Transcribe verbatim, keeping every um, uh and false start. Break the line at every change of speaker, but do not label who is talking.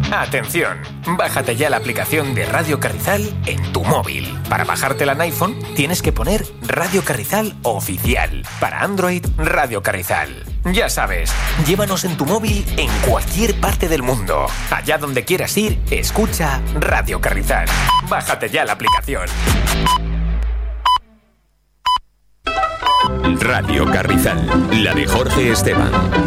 Atención, bájate ya la aplicación de Radio Carrizal en tu móvil. Para bajártela en iPhone tienes que poner Radio Carrizal Oficial. Para Android, Radio Carrizal. Ya sabes, llévanos en tu móvil en cualquier parte del mundo. Allá donde quieras ir, escucha Radio Carrizal. Bájate ya la aplicación.
Radio Carrizal, la de Jorge Esteban.